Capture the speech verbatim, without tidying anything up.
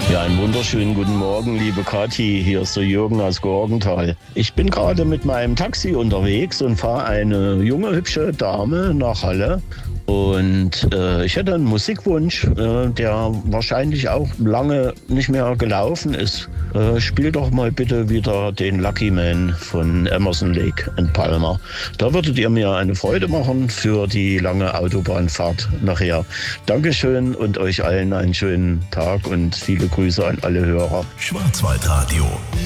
Ja, einen wunderschönen guten Morgen, liebe Kathi. Hier ist der Jürgen aus Gorgenthal. Ich bin gerade mit meinem Taxi unterwegs und fahre eine junge, hübsche Dame nach Halle. Und äh, ich hätte einen Musikwunsch, äh, der wahrscheinlich auch lange nicht mehr gelaufen ist. Äh, spiel doch mal bitte wieder den Lucky Man von Emerson, Lake and Palmer. Da würdet ihr mir eine Freude machen für die lange Autobahnfahrt nachher. Dankeschön und euch allen einen schönen Tag und viele Grüße an alle Hörer. Schwarzwaldradio.